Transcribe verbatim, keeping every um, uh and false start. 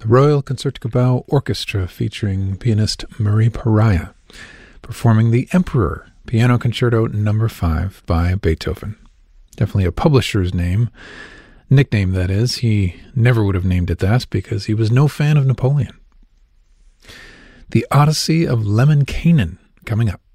the Royal Concertgebouw Orchestra featuring pianist Marie Pariah, performing the Emperor Piano Concerto Number five by Beethoven. Definitely a publisher's name, nickname that is. He never would have named it that because he was no fan of Napoleon. The Odyssey of Lemminkainen coming up.